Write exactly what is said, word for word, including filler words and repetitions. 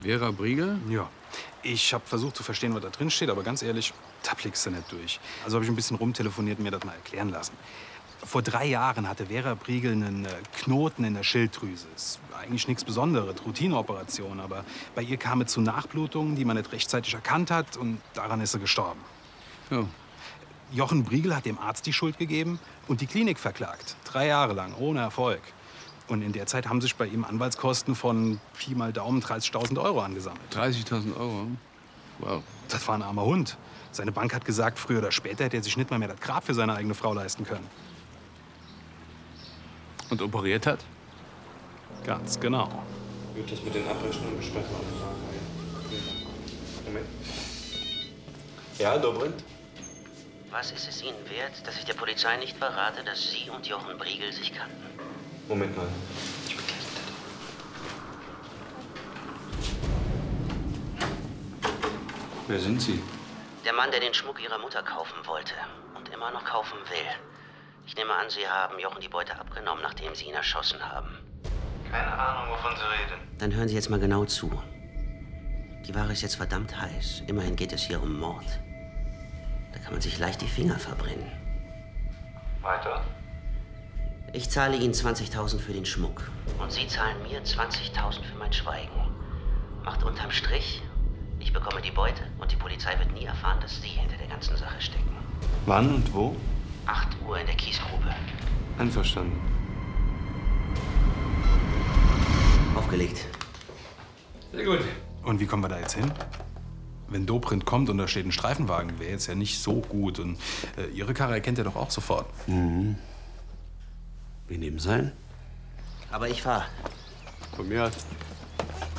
Vera Briegel? Ja. Ich habe versucht zu verstehen, was da drin steht, aber ganz ehrlich, da blickst du nicht durch. Also habe ich ein bisschen rumtelefoniert und mir das mal erklären lassen. Vor drei Jahren hatte Vera Briegel einen Knoten in der Schilddrüse. Ist eigentlich nichts Besonderes, Routineoperation. Aber bei ihr kam es zu Nachblutungen, die man nicht rechtzeitig erkannt hat. Und daran ist sie gestorben. Ja. Jochen Briegel hat dem Arzt die Schuld gegeben und die Klinik verklagt. Drei Jahre lang, ohne Erfolg. Und in der Zeit haben sich bei ihm Anwaltskosten von Pi mal Daumen dreißigtausend Euro angesammelt. dreißigtausend Euro? Wow. Das war ein armer Hund. Seine Bank hat gesagt, früher oder später hätte er sich nicht mal mehr das Grab für seine eigene Frau leisten können. Und operiert hat? Ganz genau. Wird das mit den Abrechnungen besprechen? Moment. Ja, Dobrindt? Was ist es Ihnen wert, dass ich der Polizei nicht verrate, dass Sie und Jochen Briegel sich kannten? Moment mal. Ich bin gleich wieder da. Wer sind Sie? Der Mann, der den Schmuck Ihrer Mutter kaufen wollte und immer noch kaufen will. Ich nehme an, Sie haben Jochen die Beute abgenommen, nachdem Sie ihn erschossen haben. Keine Ahnung, wovon Sie reden. Dann hören Sie jetzt mal genau zu. Die Ware ist jetzt verdammt heiß. Immerhin geht es hier um Mord. Da kann man sich leicht die Finger verbrennen. Weiter? Ich zahle Ihnen zwanzigtausend für den Schmuck. Und Sie zahlen mir zwanzigtausend für mein Schweigen. Macht unterm Strich, ich bekomme die Beute und die Polizei wird nie erfahren, dass Sie hinter der ganzen Sache stecken. Wann und wo? acht Uhr in der Kiesgrube. Einverstanden. Aufgelegt. Sehr gut. Und wie kommen wir da jetzt hin? Wenn Dobrindt kommt und da steht ein Streifenwagen, wäre jetzt ja nicht so gut. Und äh, Ihre Karre erkennt er doch auch sofort. Mhm. Wir nehmen sein. Aber ich fahre. Von mir aus.